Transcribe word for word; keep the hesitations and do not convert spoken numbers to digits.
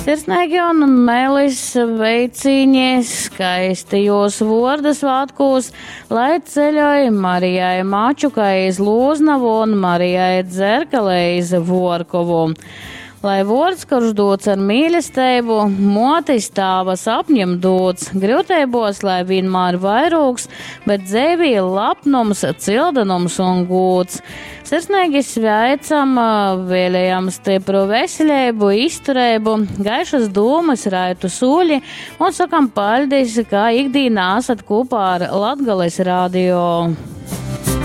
Sirsnīgi un melis veicīņies, skaisti jūs vordas vātkūs, lai ceļoja Marijai Mačukai iz Lūznavu un Marijai Dzerkalei iz Vorkovu. Lai vords, kurš dots ar mīlestību, motis tāvas apņem dots, grūtībos, lai vienmēr vairūks, bet dzēvī lapnums, cildenums un gūts. Sirsnīgi sveicam, vēlējam stipru veselību, izturību, gaišas dūmas, raitu sūļi un sakam paldies, kā ikdīnā esat kopā ar Latgales radio.